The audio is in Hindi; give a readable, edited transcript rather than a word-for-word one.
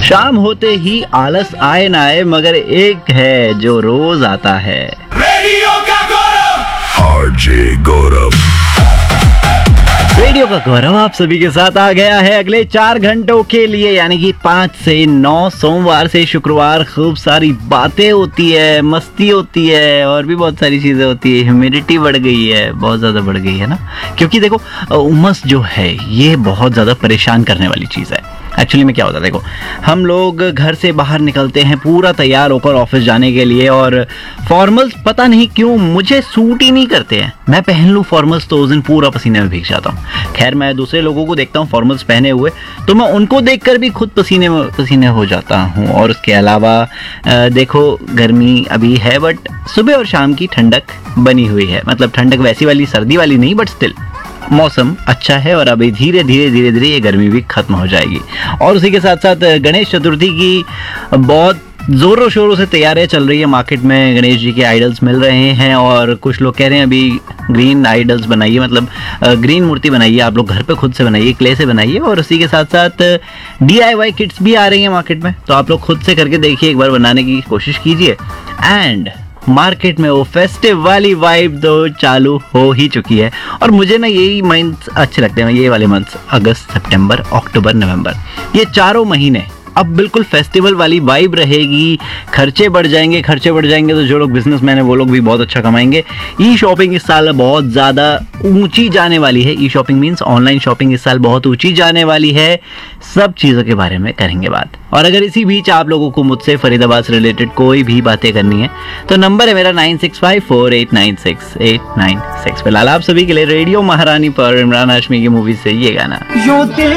शाम होते ही आलस आए ना आए, मगर एक है जो रोज आता है। रेडियो का गौरव, आरजे गौरव। रेडियो का गौरव आप सभी के साथ आ गया है अगले 4 घंटों के लिए, यानी कि 5 से 9 सोमवार से शुक्रवार। खूब सारी बातें होती है, मस्ती होती है और भी बहुत सारी चीजें होती है। ह्यूमिडिटी बढ़ गई है, बहुत ज्यादा बढ़ गई है ना, क्योंकि देखो उमस जो है ये बहुत ज्यादा परेशान करने वाली चीज है। एक्चुअली में क्या होता है, देखो हम लोग घर से बाहर निकलते हैं पूरा तैयार होकर ऑफिस जाने के लिए, और फॉर्मल्स पता नहीं क्यों मुझे सूट ही नहीं करते हैं। मैं पहन लूँ फॉर्मल्स तो उस दिन पूरा पसीने में भीग जाता हूँ। खैर मैं दूसरे लोगों को देखता हूँ फॉर्मल्स पहने हुए, तो मैं उनको देखकर भी खुद पसीने में पसीने हो जाता हूँ। और उसके अलावा देखो गर्मी अभी है, बट सुबह और शाम की ठंडक बनी हुई है। मतलब ठंडक वैसी वाली सर्दी वाली नहीं, बट स्टिल मौसम अच्छा है। और अभी धीरे धीरे ये गर्मी भी खत्म हो जाएगी। और उसी के साथ साथ गणेश चतुर्थी की बहुत जोरों शोरों से तैयारियां चल रही है मार्केट में। गणेश जी के आइडल्स मिल रहे हैं और कुछ लोग कह रहे हैं अभी ग्रीन आइडल्स बनाइए, मतलब ग्रीन मूर्ति बनाइए, आप लोग घर पे खुद से बनाइए, क्ले से बनाइए। और उसी के साथ साथ DIY किट्स भी आ रही हैं मार्केट में, तो आप लोग खुद से करके देखिए, एक बार बनाने की कोशिश कीजिए। एंड मार्केट में वो फेस्टिव वाली वाइब तो चालू हो ही चुकी है। और मुझे ना यही मंथ्स अच्छे लगते हैं, ये वाले मंथ्स अगस्त, सितंबर, अक्टूबर, नवंबर, ये चारों महीने अब बिल्कुल फेस्टिवल वाली वाइब रहेगी। खर्चे बढ़ जाएंगे तो जो लोग बिजनेसमैन है वो लोग भी बहुत अच्छा कमाएंगे। ई शॉपिंग इस साल बहुत ज़्यादा ऊंची जाने वाली है। ई शॉपिंग मीन्स ऑनलाइन शॉपिंग इस साल बहुत ऊंची जाने वाली है। सब चीज़ों के बारे में करेंगे बात। और अगर इसी बीच आप लोगों को मुझसे फरीदाबाद से रिलेटेड कोई भी बातें करनी है तो नंबर है मेरा 9654896896 पे। फिलहाल आप सभी के लिए रेडियो महारानी पर इमरान हाशमी की मूवी से ये गाना।